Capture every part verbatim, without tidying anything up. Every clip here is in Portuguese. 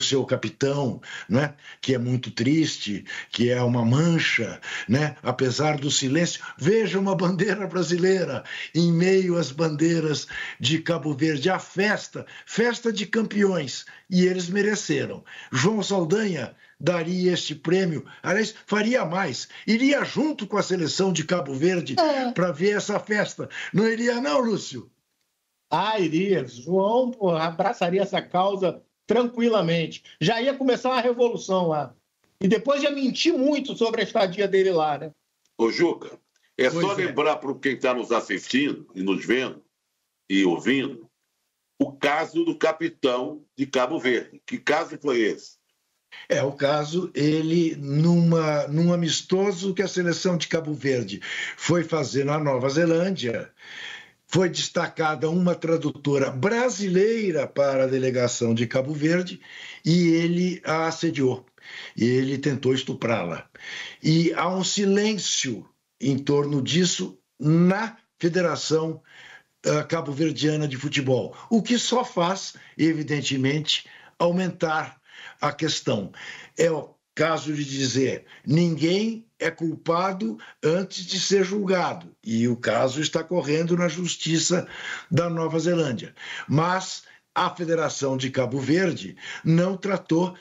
seu capitão, né? Que é muito triste, que é uma mancha, né? Apesar do silêncio. Veja uma bandeira brasileira em meio às bandeiras de Cabo Verde. A festa, festa de campeões, e eles mereceram. João Saldanha daria este prêmio, aliás, faria mais, iria junto com a seleção de Cabo Verde é. para ver essa festa. Não iria não, Lúcio? Ah, iria. João pô, abraçaria essa causa tranquilamente. Já ia começar uma revolução lá. E depois ia mentir muito sobre a estadia dele lá, né? Ô, Juca, é pois só é. lembrar para quem está nos assistindo e nos vendo e ouvindo o caso do capitão de Cabo Verde. Que caso foi esse? É, o caso, ele, numa, num amistoso que a seleção de Cabo Verde foi fazer na Nova Zelândia, foi destacada uma tradutora brasileira para a delegação de Cabo Verde e ele a assediou. E ele tentou estuprá-la. E há um silêncio em torno disso na Federação uh, Cabo-Verdiana de Futebol, o que só faz, evidentemente, aumentar a questão. É o caso de dizer, ninguém é culpado antes de ser julgado, e o caso está correndo na Justiça da Nova Zelândia. Mas a Federação de Cabo Verde não tratou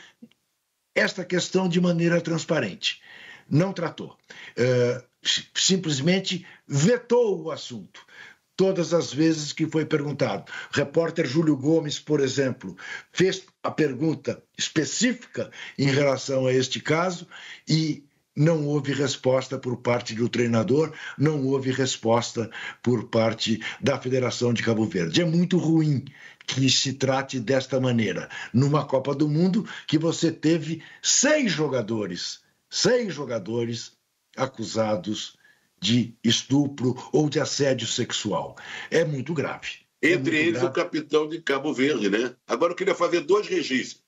esta questão de maneira transparente. Não tratou. Uh, simplesmente vetou o assunto. Todas as vezes que foi perguntado. O repórter Júlio Gomes, por exemplo, fez a pergunta específica em relação a este caso e não houve resposta por parte do treinador, não houve resposta por parte da Federação de Cabo Verde. É muito ruim que se trate desta maneira, numa Copa do Mundo que você teve seis jogadores, seis jogadores acusados de estupro ou de assédio sexual. É muito grave. Entre é muito eles grave. O capitão de Cabo Verde, né? Agora eu queria fazer dois registros.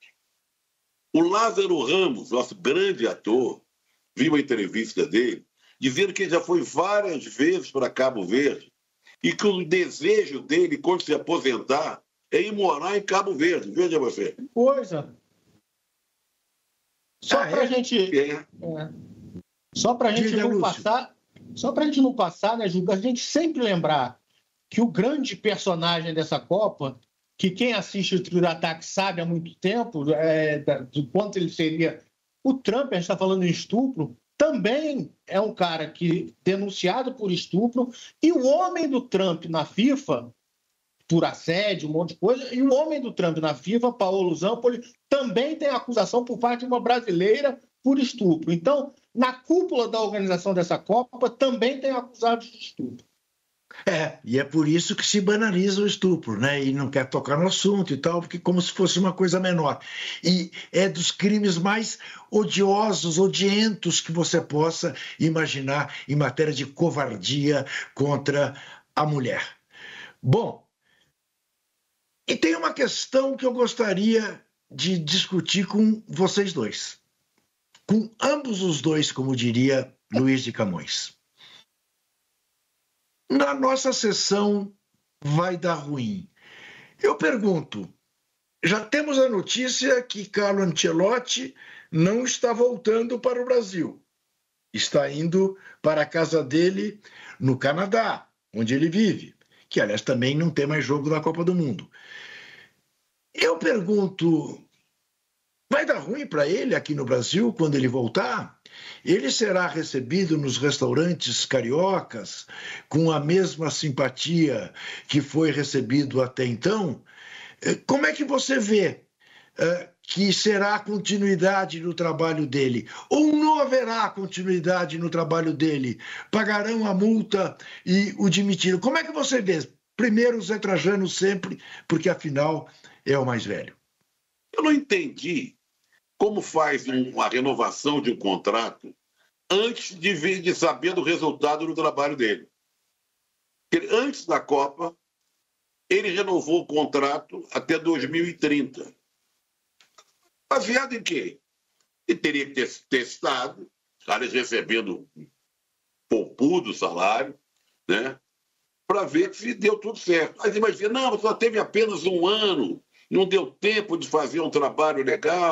O Lázaro Ramos, nosso grande ator, vi uma entrevista dele, dizendo que ele já foi várias vezes para Cabo Verde e que o desejo dele, quando se aposentar, é ir morar em Cabo Verde. Veja você. Coisa. Só ah, para a é? gente... É. É. Só para a gente Diga, não Lúcio. passar... Só para a gente não passar, né, Juca? A gente sempre lembrar que o grande personagem dessa Copa, que quem assiste o Trio do Ataque sabe há muito tempo, é, do quanto ele seria... O Trump, a gente está falando em estupro, também é um cara que denunciado por estupro, e o homem do Trump na FIFA, por assédio, um monte de coisa, e o homem do Trump na FIFA, Paolo Zampoli, também tem acusação por parte de uma brasileira por estupro. Então, na cúpula da organização dessa Copa, também tem acusados de estupro. É, e é por isso que se banaliza o estupro, né? E não quer tocar no assunto e tal, porque como se fosse uma coisa menor. E é dos crimes mais odiosos, odientos que você possa imaginar em matéria de covardia contra a mulher. Bom, e tem uma questão que eu gostaria de discutir com vocês dois. Com ambos os dois, como diria Luiz de Camões. Na nossa sessão vai dar ruim. Eu pergunto, já temos a notícia que Carlo Ancelotti não está voltando para o Brasil. Está indo para a casa dele no Canadá, onde ele vive, que aliás também não tem mais jogo da Copa do Mundo. Eu pergunto, vai dar ruim para ele aqui no Brasil quando ele voltar? Ele será recebido nos restaurantes cariocas com a mesma simpatia que foi recebido até então? Como é que você vê uh, que será a continuidade no trabalho dele? Ou não haverá continuidade no trabalho dele? Pagarão a multa e o demitiram? Como é que você vê? Primeiro o Zé Trajano sempre, porque afinal é o mais velho. Eu não entendi como faz uma renovação de um contrato antes de, vir, de saber do resultado do trabalho dele. Ele, antes da Copa, ele renovou o contrato até dois mil e trinta. Baseado em quê? Ele teria que ter testado, caras recebendo um poupudo salário, né? Para ver se deu tudo certo. Mas imagina, não, só teve apenas um ano não deu tempo de fazer um trabalho legal.